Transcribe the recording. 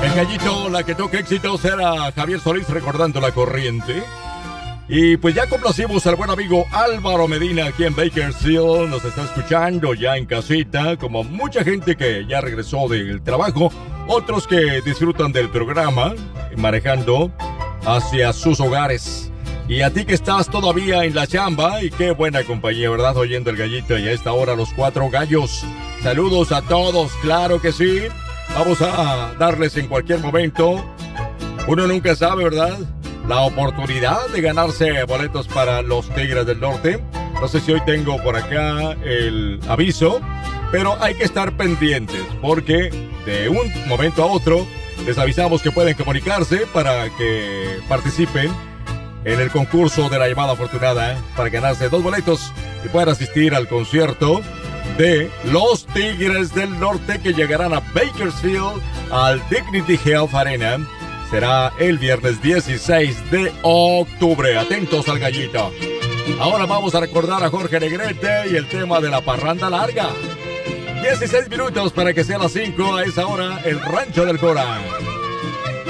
El gallito, la que toca éxitos, era Javier Solís recordando la corriente. Y pues ya complacimos al buen amigo Álvaro Medina aquí en Bakersfield. Nos está escuchando ya en casita, como mucha gente que ya regresó del trabajo. Otros que disfrutan del programa, manejando hacia sus hogares. Y a ti que estás todavía en la chamba, y qué buena compañía, ¿verdad? Oyendo el gallito y a esta hora los cuatro gallos. Saludos a todos, claro que sí. Vamos a darles en cualquier momento, uno nunca sabe, ¿verdad?, la oportunidad de ganarse boletos para los Tigres del Norte. No sé si hoy tengo por acá el aviso, pero hay que estar pendientes porque de un momento a otro les avisamos que pueden comunicarse para que participen en el concurso de la llamada afortunada, para ganarse 2 boletos y puedan asistir al concierto de los Tigres del Norte que llegarán a Bakersfield al Dignity Health Arena. Será el viernes 16 de octubre. Atentos al gallito. Ahora vamos a recordar a Jorge Negrete y el tema de la parranda larga. 16 minutos para que sea las 5. A esa hora, el Rancho del Cora.